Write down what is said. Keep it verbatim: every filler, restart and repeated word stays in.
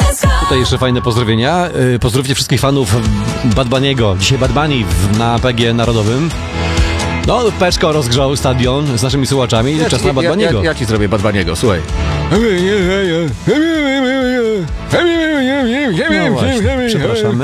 Tutaj jeszcze fajne pozdrowienia. Yy, Pozdrówcie wszystkich fanów Bad Bunny'ego. Dzisiaj Bad Bunny w- na P G Narodowym. No, Peczko rozgrzał stadion z naszymi słuchaczami. Ja Czas ci- na Bad ja, ja, Bunny'ego. ja ci zrobię Bad Bunny'ego, słuchaj. No właśnie, przepraszamy.